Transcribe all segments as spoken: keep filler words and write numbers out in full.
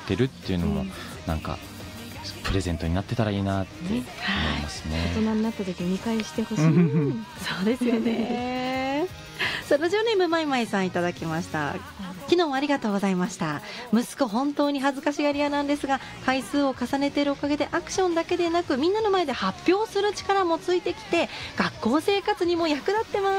ってるっていうのも、うん、なんかプレゼントになってたらいいなって思いますね、はい、 大人になった時見返してほしいそうですよねさあラジオネームまいまいさんいただきました。昨日もありがとうございました。息子本当に恥ずかしがり屋なんですが、回数を重ねているおかげでアクションだけでなくみんなの前で発表する力もついてきて学校生活にも役立ってます。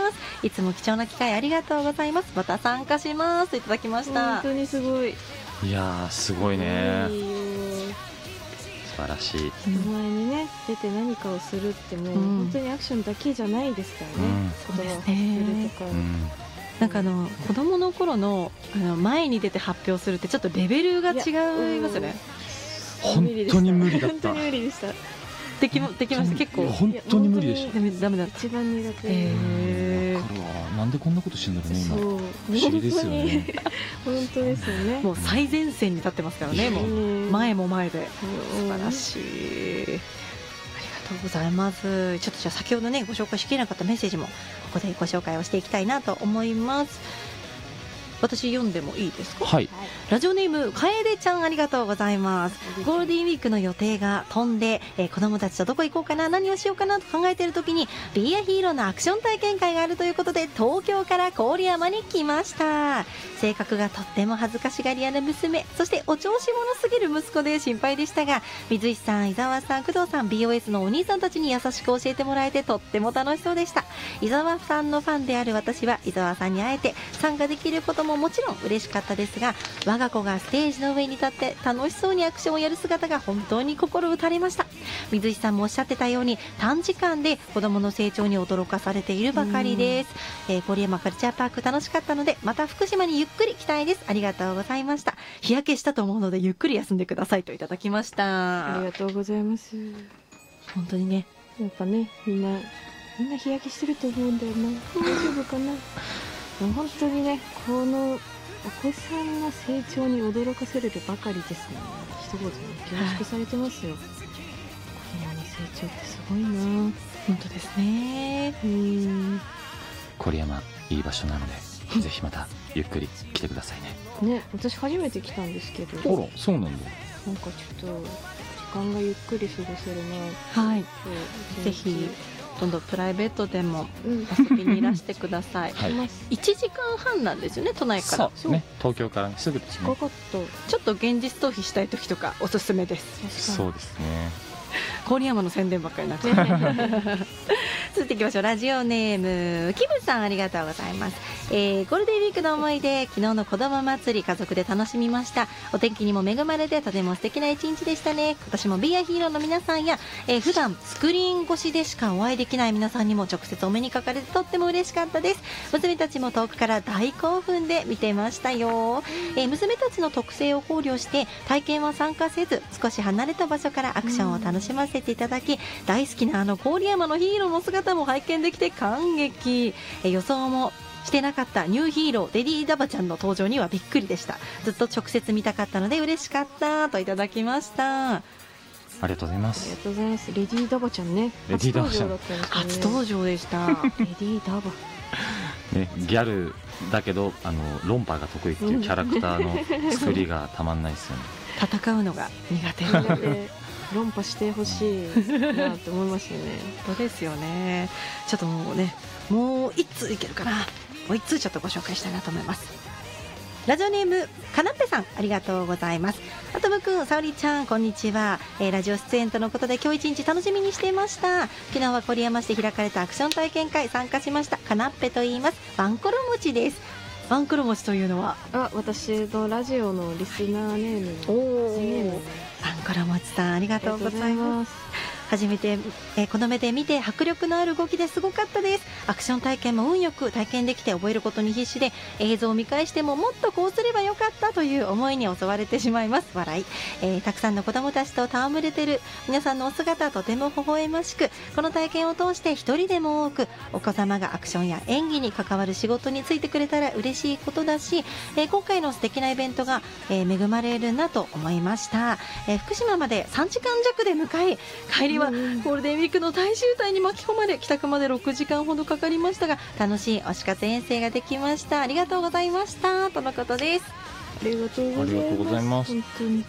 いつも貴重な機会ありがとうございます。また参加しますといただきました。 本当にすごい。 いやーすごいね、素晴らしい。 人前にね出て何かをするってもう、うん、本当にアクションだけじゃないですからね、うん、言葉を発するとか、うん、 なんかあの子供の頃のあの前に出て発表するってちょっとレベルが違いますよね。 本当に無理だった。 本当に無理でした。 できま、できました。結構本当に無理でした。 ダメだった。 一番苦手。 えー、 だからなんでこんなことしてんだろうね今。不思議ですよね。 本当ですよね。 もう最前線に立ってますからね。もう前も前で素晴らしい。ありがとうございます。ちょっとじゃあ先ほどねご紹介しきれなかったメッセージもここでご紹介をしていきたいなと思います。私読んでもいいですか。 はい。 ラジオネームかえでちゃんありがとうございます。ゴールデンウィークの予定が飛んで、えー、子供たちとどこ行こうかな何をしようかなと考えている時にビーアヒーローのアクション体験会があるということで東京から郡山に来ました。性格がとっても恥ずかしがり屋な娘、そしてお調子者すぎる息子で心配でしたが、水石さん、伊沢さん、工藤さん、 ビーオーエス のお兄さんたちに優しく教えてもらえてとっても楽しそうでした。伊沢さんのファンである私は伊沢さんに会えて参加できることももちろん嬉しかったですが、我が子がステージの上に立って楽しそうにアクションをやる姿が本当に心打たれました。水石さんもおっしゃってたように短時間で子どもの成長に驚かされているばかりです。えー、郡山カルチャーパーク楽しかったのでまた福島にゆっくり来たいです。ありがとうございました。日焼けしたと思うのでゆっくり休んでくださいといただきました。 ありがとうございます。 本当にね、 やっぱねみんなみんな日焼けしてると思うんだよな。大丈夫かな本当にねこのお子さんの成長に驚かせれるばかりですね。一言に凝縮されてますよ、はい、子供の成長ってすごいな。 本当ですね。 うん、 郡山いい場所なのでぜひまたゆっくり来てくださいね。 ね、私初めて来たんですけど。 あら、そうなんだ。 なんかちょっと時間がゆっくり過ごせるな。 はい、ぜひ今度プライベートでも遊びにいらしてください、はい、いちじかんはんなんですよね、都内から。 そうね、東京からすぐですね。 近かった。 ちょっと現実逃避したい時とかおすすめです。 そうですね。 郡山の宣伝ばっかりになっちゃう続いていきましょう。ラジオネームキムさんありがとうございます。えー、ゴールデンウィークの思い出、昨日の子供祭り家族で楽しみました。お天気にも恵まれてとても素敵な一日でしたね。今年もビーアヒーローの皆さんや、えー、普段スクリーン越しでしかお会いできない皆さんにも直接お目にかかれてとっても嬉しかったです。娘たちも遠くから大興奮で見てましたよ。えー、娘たちの特性を考慮して体験は参加せず少し離れた場所からアクションを楽しませていただき、大好きなあの郡山のヒーローの姿も拝見できて感激。えー、予想もしてなかったニューヒーローレディーダバちゃんの登場にはびっくりでした。ずっと直接見たかったので嬉しかったといただきました。 ありがとうございます。 ありがとうございます。レディーダバちゃんね、 レディーダバちゃん初登場でしたレディーダバね、ギャルだけどあの論破が得意っていうキャラクターの作りがたまんないですよね戦うのが苦手なので論破してほしいなと思いますよねそうですよね。ちょっともうね、もう一通いけるかな。もう一通ちょっとご紹介したいなと思います。ラジオネームかなっぺさんありがとうございます。あとむくん、さおりちゃんこんにちは。えー、ラジオ出演とのことで今日一日楽しみにしていました。昨日は郡山市で開かれたアクション体験会参加しました。かなっぺと言います。ワンコロ餅です。ワンコロ餅というのはあ、私のラジオのリスナーネームのおー、ワンコロ餅さんありがとうございます。初めて、えー、この目で見て迫力のある動きですごかったです。アクション体験も運よく体験できて覚えることに必死で、映像を見返してももっとこうすればよかったという思いに襲われてしまいます。笑い、えー、たくさんの子どもたちと戯れてる皆さんのお姿とても微笑ましく、この体験を通して一人でも多くお子様がアクションや演技に関わる仕事についてくれたら嬉しいことだし、えー、今回の素敵なイベントが、えー、恵まれるなと思いました。えー、福島までさんじかん弱で向かい、帰りはゴールデンウィークの大渋滞に巻き込まれ帰宅までろくじかんほどかかりましたが楽しい推し活遠征ができました。ありがとうございましたとのことです。 ありがとうございます。 本当に